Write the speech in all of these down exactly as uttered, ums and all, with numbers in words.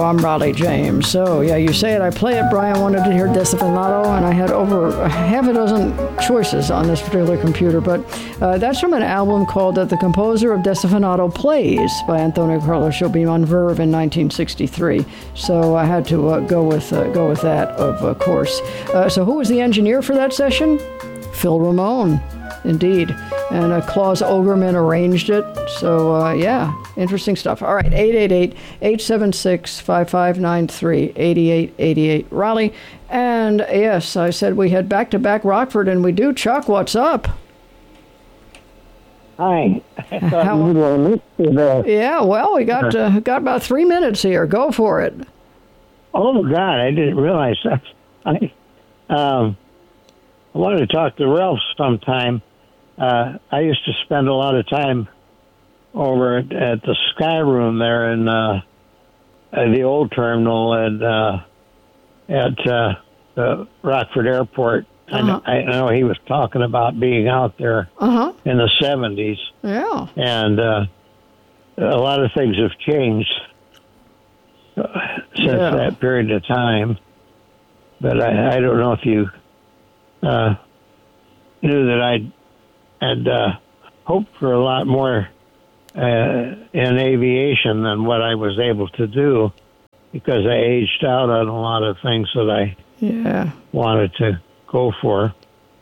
I'm Raleigh James. So, yeah, you say it, I play it. Brian wanted to hear Desafinado, and I had over a half a dozen choices on this particular computer. But uh, that's from an album called uh, The Composer of Desafinado Plays by Antonio Carlos Jobim on Verve in nineteen sixty-three. So I had to uh, go with uh, go with that, of uh, course. Uh, so who was the engineer for that session? Phil Ramone, indeed. And uh, Klaus Ogerman arranged it. So, uh, yeah, interesting stuff. All right, eight eight eight, eight seven six, five five nine three, eight eight eight eight, Raleigh. And, yes, I said we had back-to-back Rockford, and we do. Chuck, what's up? Hi. How, yeah, well, we got uh, got about three minutes here. Go for it. Oh, God, I didn't realize that. I, um, I wanted to talk to Ralph sometime. Uh, I used to spend a lot of time over at, at the Sky Room there in uh, at the old terminal and uh, at uh, the Rockford Airport. Uh-huh. I, I know he was talking about being out there uh-huh. in the seventies. Yeah. And uh, a lot of things have changed since yeah. that period of time. But I, I don't know if you uh, knew that I had uh, hoped for a lot more uh, in aviation than what I was able to do because I aged out on a lot of things that I yeah. wanted to go for.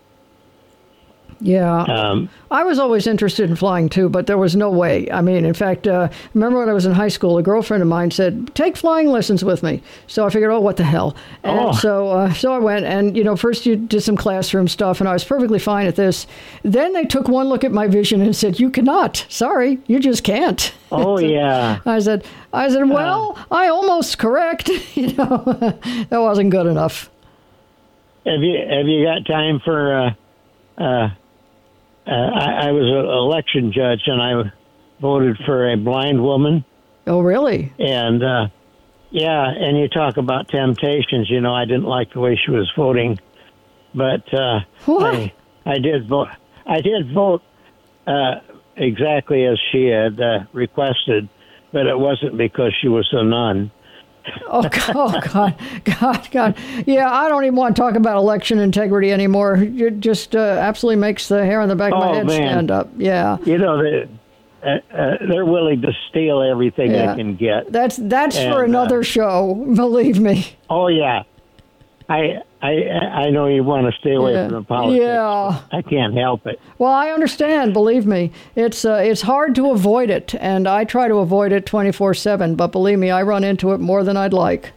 Yeah. Um, I was always interested in flying, too, but there was no way. I mean, in fact, uh, remember when I was in high school, a girlfriend of mine said, take flying lessons with me. So I figured, oh, what the hell? And oh. so uh, so I went, and, you know, first you did some classroom stuff, and I was perfectly fine at this. Then they took one look at my vision and said, you cannot. Sorry, you just can't. Oh, so yeah. I said, I said, well, uh, I almost correct. You know, that wasn't good enough. Have you have you got time for? Uh, uh, uh, I, I was an election judge, and I voted for a blind woman. Oh, really? And uh, yeah, and you talk about temptations. You know, I didn't like the way she was voting, but uh, I I did vote. I did vote uh, exactly as she had uh, requested, but it wasn't because she was a nun. Oh, God, God, God, God. Yeah, I don't even want to talk about election integrity anymore. It just uh, absolutely makes the hair on the back of oh, my head man. stand up. Yeah. You know, they, uh, uh, they're willing to steal everything yeah. they can get. That's that's and, for another uh, show, believe me. Oh, yeah. I I I know you want to stay away yeah. from the politics. Yeah. I can't help it. Well, I understand. Believe me, it's uh, it's hard to avoid it, and I try to avoid it twenty-four seven. But believe me, I run into it more than I'd like.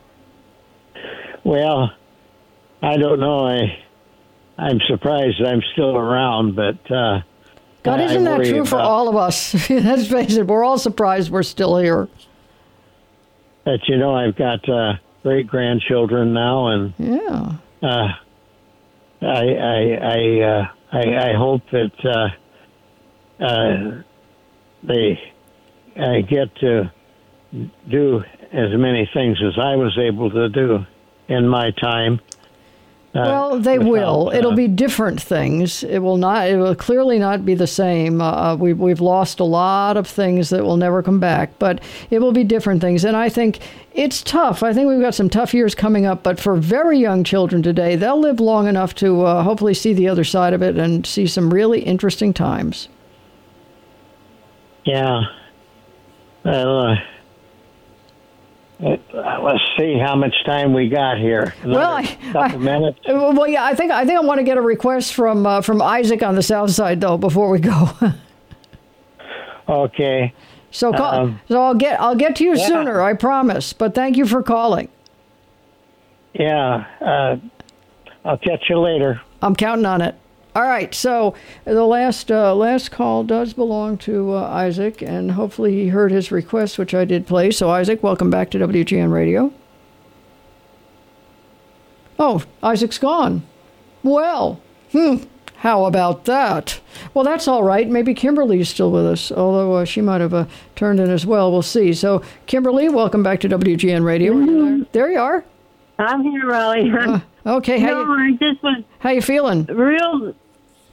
Well, I don't know. I I'm surprised I'm still around, but uh, God, isn't that true for all of us? Let's face it, we're all surprised we're still here. But you know, I've got uh, great grandchildren now, and yeah, uh, I I I, uh, I I hope that uh, uh, they uh, get to do as many things as I was able to do in my time. Uh, well, they without, will. It'll uh, be different things. It will not. It will clearly not be the same. Uh, we've we've lost a lot of things that will never come back, but it will be different things. And I think it's tough. I think we've got some tough years coming up. But for very young children today, they'll live long enough to uh, hopefully see the other side of it and see some really interesting times. Yeah. Well. Uh, Uh, let's see how much time we got here. Another well, I, couple I, minutes. Well, yeah, I think I think I want to get a request from uh, from Isaac on the south side though before we go. Okay. So call, um, so I'll get I'll get to you yeah. sooner, I promise. But thank you for calling. Yeah. Uh, I'll catch you later. I'm counting on it. All right, so the last uh, last call does belong to uh, Isaac, and hopefully he heard his request, which I did play. So, Isaac, welcome back to W G N Radio. Oh, Isaac's gone. Well, hmm, how about that? Well, that's all right. Maybe Kimberly's still with us, although uh, she might have uh, turned in as well. We'll see. So, Kimberly, welcome back to W G N Radio. Mm-hmm. There you are. I'm here, Raleigh. Uh, okay, how no, you, I just was how you feeling? real.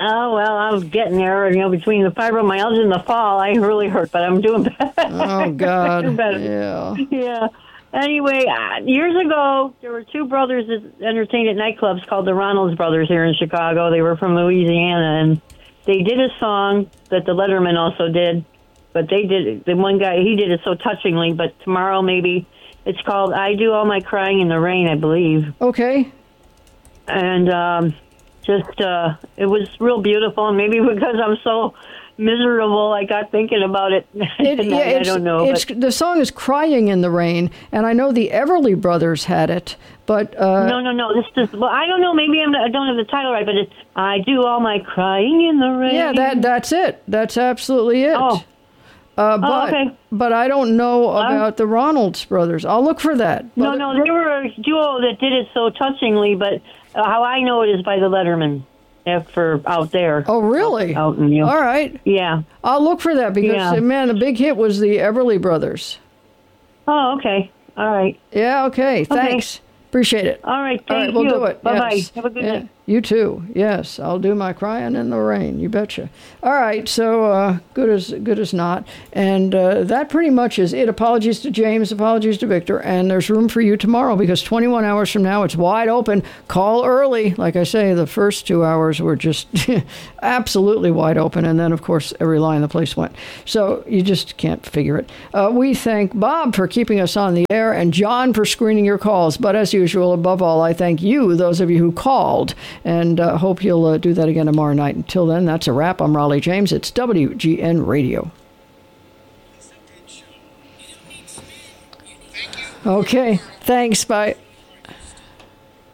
Oh, well, I was getting there. You know, between the fibromyalgia and the fall, I really hurt, but I'm doing better. Oh, God. doing better. Yeah. Yeah. Anyway, uh, years ago, there were two brothers that entertained at nightclubs called the Ronalds Brothers here in Chicago. They were from Louisiana, and they did a song that the Letterman also did, but they did it. The one guy, he did it so touchingly, but tomorrow maybe it's called I Do All My Crying in the Rain, I believe. Okay. And um, just, uh, it was real beautiful, and maybe because I'm so miserable, I got thinking about it. It, yeah, I don't know. It's, but. The song is Crying in the Rain, and I know the Everly Brothers had it, but... Uh, no, no, no. This is, well, I don't know. Maybe I'm, I don't have the title right, but it's I Do All My Crying in the Rain. Yeah, that that's it. That's absolutely it. Oh. Uh, but, oh, okay. But I don't know about the Ronalds Brothers. I'll look for that. No, no, they were a duo that did it so touchingly, but uh, how I know it is by the Letterman. For out there. Oh, really? Out, out in, you know. All right. Yeah. I'll look for that because, yeah. man, the big hit was the Everly Brothers. Oh, okay. All right. Yeah, okay. Thanks. Okay. Appreciate it. All right, thank All right, we'll you. do it. Bye-bye. Yes. Have a good yeah. night. You too. Yes, I'll do my crying in the rain. You betcha. All right, so uh, good as good as not. And uh, that pretty much is it. Apologies to James, apologies to Victor. And there's room for you tomorrow because twenty-one hours from now, it's wide open. Call early. Like I say, the first two hours were just absolutely wide open. And then, of course, every line in the place went. So you just can't figure it. Uh, we thank Bob for keeping us on the air and John for screening your calls. But as usual, above all, I thank you, those of you who called, and uh, hope you'll uh, do that again tomorrow night. Until then, that's a wrap. I'm Raleigh James. It's W G N Radio. Okay, thanks. Bye.